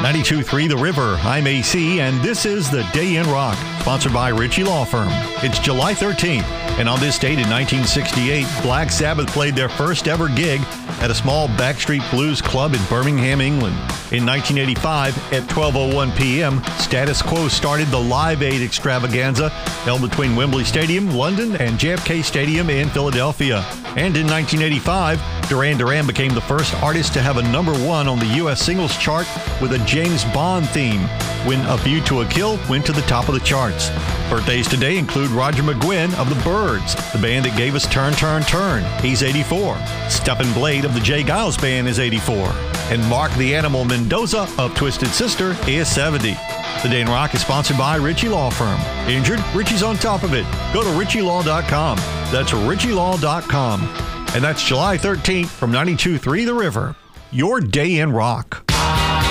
92.3 The River. I'm AC, and this is The Day in Rock, sponsored by Ritchie Law Firm. It's July 13th, and on this date in 1968, Black Sabbath played their first ever gig at a small backstreet blues club in Birmingham, England. In 1985, at 12:01 p.m., Status Quo started the Live Aid extravaganza held between Wembley Stadium, London, and JFK Stadium in Philadelphia. And in 1985, Duran Duran became the first artist to have a #1 on the U.S. singles chart with a James Bond theme, when A View to a Kill went to the top of the charts. Birthdays today include Roger McGuinn of the Byrds, the band that gave us Turn, Turn, Turn. He's 84. Stephen Blade of the Jay Giles Band is 84. And Mark the Animal Mendoza of Twisted Sister is 70. The Day in Rock is sponsored by Ritchie Law Firm. Injured? Ritchie's on top of it. Go to RitchieLaw.com. That's RitchieLaw.com. And that's July 13th from 92.3 The River. Your Day in Rock.